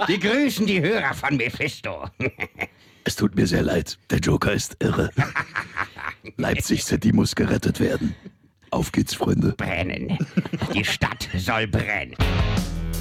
Die grüßen die Hörer von Mephisto. Es tut mir sehr leid, der Joker ist irre. Leipzig City muss gerettet werden. Auf geht's, Freunde. Brennen. Die Stadt soll brennen.